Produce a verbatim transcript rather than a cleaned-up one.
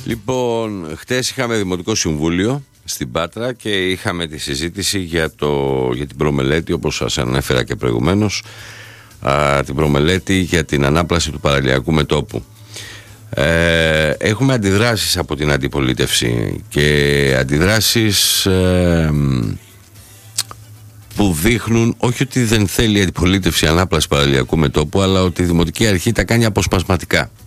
Λοιπόν, χτες είχαμε Δημοτικό Συμβούλιο στην Πάτρα και είχαμε τη συζήτηση για, το, για την προμελέτη, όπως σας ανέφερα και προηγουμένως, α, την προμελέτη για την ανάπλαση του παραλιακού μετώπου. Ε, έχουμε αντιδράσεις από την αντιπολίτευση και αντιδράσεις ε, που δείχνουν όχι ότι δεν θέλει η αντιπολίτευση ανάπλαση παραλιακού μετώπου, αλλά ότι η Δημοτική Αρχή τα κάνει αποσπασματικά.